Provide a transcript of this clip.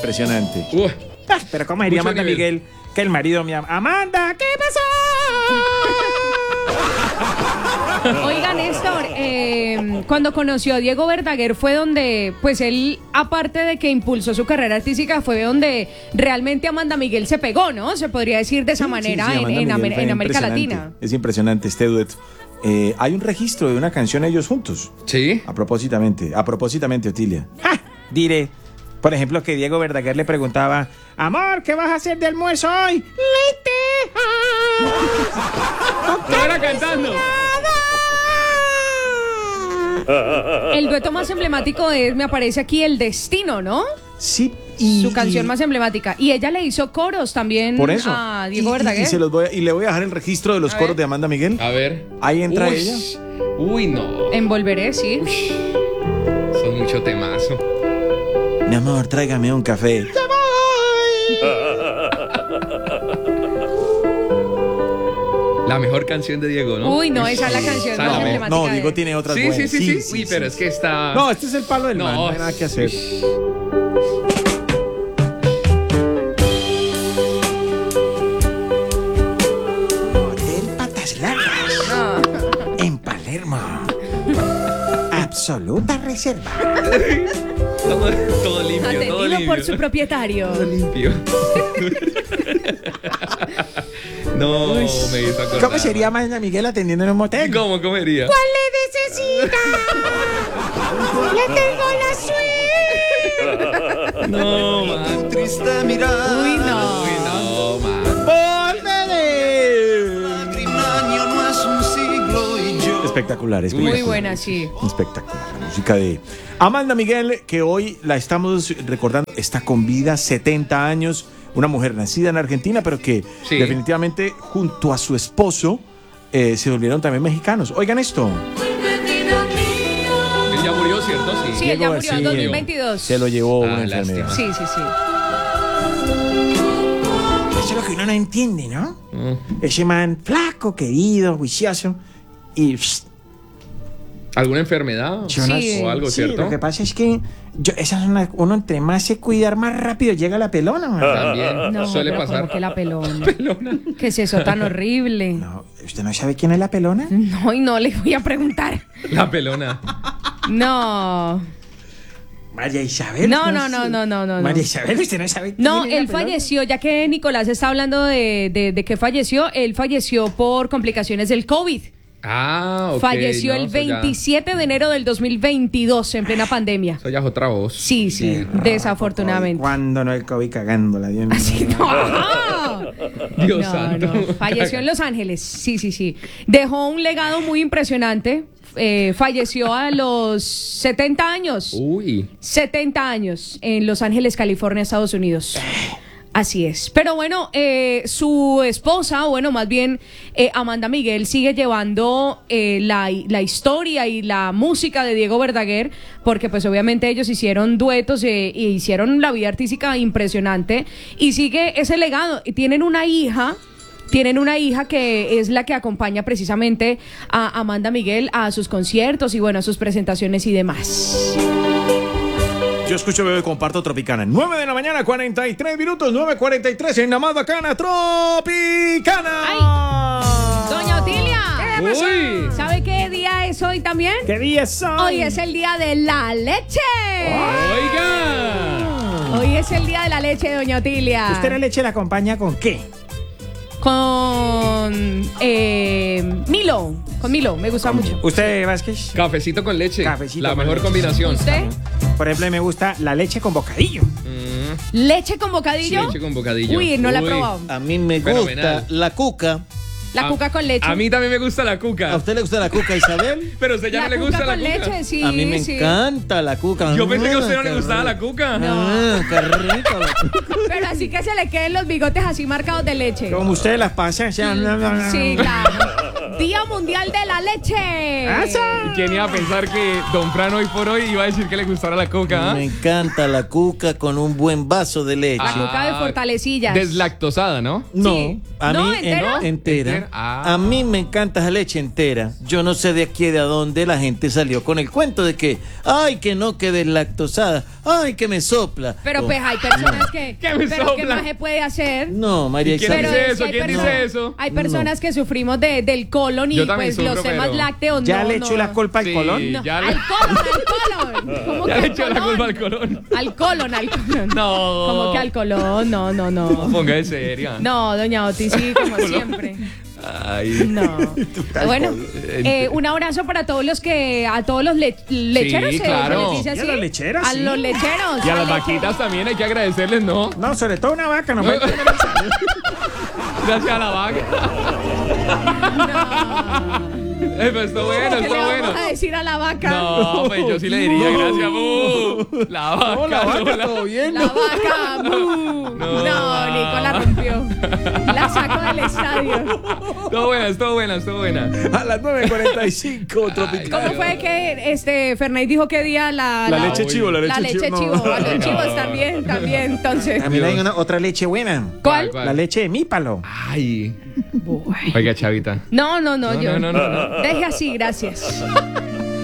impresionante. Pero ¿cómo diría Amanda Miguel que el marido me llama? Amanda, ¿qué pasó? Oiga, Néstor, cuando conoció a Diego Verdaguer fue donde, pues él, aparte de que impulsó su carrera artística, fue donde realmente Amanda Miguel se pegó, ¿no? Se podría decir de esa manera en América Latina. Es impresionante este dueto. Hay un registro de una canción ellos juntos. Sí. A propósito, Otilia. Diré, por ejemplo, que Diego Verdaguer le preguntaba, amor, ¿qué vas a hacer de almuerzo hoy? Ahora cantando. El dueto más emblemático es, me aparece aquí, El Destino, ¿no? Sí. Su canción más emblemática. Y ella le hizo coros también por eso. a Diego Verdaguer. Y le voy a dejar el registro de los coros de Amanda Miguel. A ver. Ahí entra ella. Uy, no. Envolveré, sí. Son mucho temazo. Mi amor, tráigame un café. La mejor canción de Diego, ¿no? Uy, no, esa es la canción más emblemática. No, Diego tiene otras buenas. Sí. Uy, pero es que está... No, este es el palo del man, no hay nada que hacer. Hotel Patas Largas. En Palermo. Absoluta reserva. Todo limpio, Atendido todo limpio. por su propietario. Todo limpio. No, me hizo acordar. ¿Cómo sería Amanda Miguel atendiendo en un motel? ¿Cómo comería? ¿Cuál le necesita? Le tengo la suite. No, man. Triste mirada. Uy, no. Uy, no, man. Año no es un siglo y yo. Espectacular, Muy espectacular. buena, sí. Espectacular. La música de Amanda Miguel, que hoy la estamos recordando, está con vida, 70 años, una mujer nacida en Argentina, pero que definitivamente junto a su esposo se volvieron también mexicanos. Oigan esto. Él ya murió, ¿cierto? Sí, él ya murió en 2022. Se lo llevó una enfermedad. Sí. Eso es lo que uno no entiende, ¿no? Ese man flaco, querido, juicioso. Y... ¿Alguna enfermedad o algo, sí, cierto? Lo que pasa es que uno entre más se cuidar, más rápido llega la pelona. Man. También No, suele pero pasar. ¿cómo que la pelona? ¿Qué es eso tan horrible? No, ¿usted no sabe quién es la pelona? No, y no le voy a preguntar. La pelona. No. María Isabel. No. María Isabel, ¿usted no sabe quién No, es la él pelona? falleció, ya que Nicolás está hablando de que falleció, él falleció por complicaciones del COVID. Ah, ok. Falleció el eso ya- 27 de enero del 2022, en plena pandemia. Eso ya es otra voz. Sí, desafortunadamente. ¿Cuándo no el COVID cagándola? Dios mío. Así no. Dios No, santo. no. Falleció en Los Ángeles. Sí. Dejó un legado muy impresionante. Falleció a los 70 años. Uy. 70 años en Los Ángeles, California, Estados Unidos. Así es. Pero bueno, su esposa, más bien Amanda Miguel, sigue llevando la historia y la música de Diego Verdaguer, porque pues obviamente ellos hicieron duetos e hicieron la vida artística impresionante, y sigue ese legado. Y tienen una hija que es la que acompaña precisamente a Amanda Miguel a sus conciertos y a sus presentaciones y demás. Yo escucho, veo y comparto Tropicana. 9 de la mañana, 43 minutos, 9:43 en la más bacana Tropicana. ¡Ay! Doña Otilia. Uy. ¿Sabe qué día es hoy también? ¿Qué día es hoy? Hoy es el día de la leche. Oiga. Hoy es el día de la leche, doña Otilia. ¿Usted la leche la acompaña con qué? Con Milo. Con Milo, me gusta mucho. ¿Usted, Vázquez? Cafecito con leche. Cafecito la con mejor leche. combinación. ¿Usted? Por ejemplo, me gusta la leche con bocadillo. ¿Leche con bocadillo? Leche con bocadillo. Uy, no la he Uy. probado. A mí me gusta Fenomenal. la cuca. La cuca con leche. A mí también me gusta la ¿A cuca. usted le gusta la cuca, Isabel? Pero a usted ya la no le cuca gusta la con cuca. leche, sí. A mí me sí. encanta la cuca. Yo pensé que a usted no Qué le gustaba la rico. cuca. Qué rico la cuca. Pero así que se le queden los bigotes así marcados de leche. Como usted las pasa. Sí, claro. Día Mundial de la Leche. ¿Quién iba a pensar que Don Fran hoy por hoy iba a decir que le gustara la coca? Me encanta la cuca con un buen vaso de leche. La coca de fortalecillas. Deslactosada, ¿no? No, Sí. a ¿No? mí ¿Entera? entera. Ah. A mí me encanta esa leche entera. Yo no sé de aquí de a dónde la gente salió con el cuento de que, ay, que no quede lactosada, ay, que me sopla. Pero Oh, pues hay personas que... ¿Qué me pero ¿qué sopla? más se puede hacer? No, María ¿Y quién Isabel. dice es que eso? hay ¿Quién personas- dice eso? Hay personas que sufrimos del colon y Yo también pues los sufro, temas pero- lácteos ¿Ya no, le echó no. la culpa al Sí, colon? No, ya le- al colon. ¿Cómo Ya que le al echó la colon? culpa al colon. Al colon. No. ¿Cómo que al colon? No. Ponga de seria. No, doña Oti, sí, como siempre. Ay. No. Bueno, un abrazo para todos los a todos los lecheros. Sí, se claro. les dice Y a así. las lecheras, A sí. los lecheros. Y a las leche- vaquitas también hay que agradecerles, ¿no? No, sobre todo una vaca, no me Gracias a la vaca. Pues está bueno, ¿Qué le está vamos bueno. a decir a la vaca? No, pues yo sí le diría gracias, bu. La vaca. No, la vaca, Lola. todo bien. La vaca. No, Nico la rompió. La sacó del estadio. Estuvo buena. A las 9:45, Tropical. ¿Cómo fue que Fernández dijo que día La la leche chivo, la leche leche chivo. chivo? No. A los chivos también, entonces. También hay otra leche buena. ¿Cuál? La leche de mípalo. Ay. Oiga, chavita. No, yo. No. Deje así, gracias.